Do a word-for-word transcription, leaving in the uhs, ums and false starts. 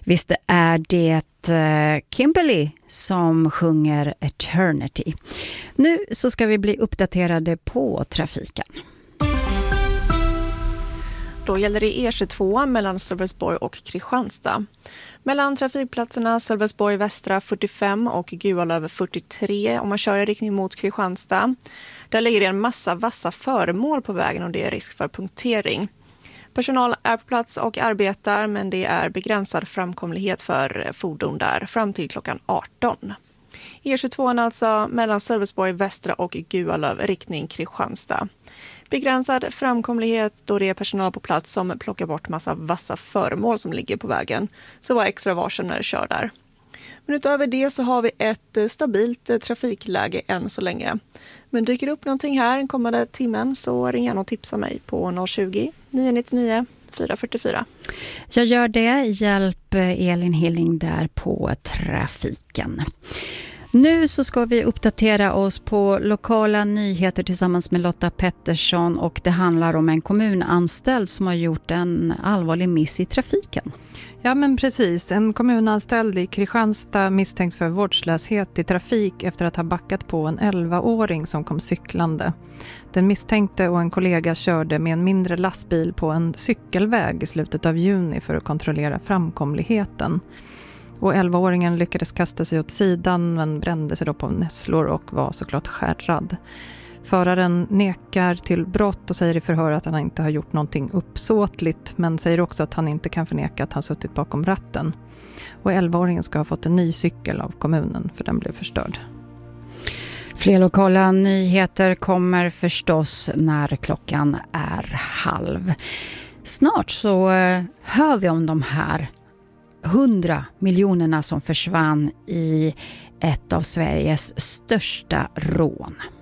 Visst är det Kimberly som sjunger Eternity. Nu så ska vi bli uppdaterade på trafiken. Då gäller det E tjugotvå mellan Sölvesborg och Kristianstad. Mellan trafikplatserna Sölvesborg västra fyrtiofem och Gualöv fyrtiotre om man kör i riktning mot Kristianstad. Där ligger det en massa vassa föremål på vägen och det är risk för punktering. Personal är på plats och arbetar, men det är begränsad framkomlighet för fordon där fram till klockan arton. E tjugotvå alltså mellan Sölvesborg västra och Gualöv riktning Kristianstad. Begränsad framkomlighet då det är personal på plats som plockar bort massa vassa föremål som ligger på vägen. Så var extra varsam när du kör där. Men utöver det så har vi ett stabilt trafikläge än så länge. Men dyker upp någonting här den kommande timmen så ring gärna och tipsa mig på noll tjugo, nio nittionio, fyra fyrtiofyra. Jag gör det. Hjälp Elin Hilling där på trafiken. Nu så ska vi uppdatera oss på lokala nyheter tillsammans med Lotta Pettersson och det handlar om en kommunanställd som har gjort en allvarlig miss i trafiken. Ja men precis, en kommunanställd i Kristianstad misstänks för vårdslöshet i trafik efter att ha backat på en elvaåring som kom cyklande. Den misstänkte och en kollega körde med en mindre lastbil på en cykelväg i slutet av juni för att kontrollera framkomligheten. Och elvaåringen lyckades kasta sig åt sidan men brände sig då på nässlor och var såklart skärrad. Föraren nekar till brott och säger i förhör att han inte har gjort någonting uppsåtligt men säger också att han inte kan förneka att han suttit bakom ratten. Och elvaåringen ska ha fått en ny cykel av kommunen för den blev förstörd. Fler lokala nyheter kommer förstås när klockan är halv. Snart så hör vi om de här hundra miljonerna som försvann i ett av Sveriges största rån.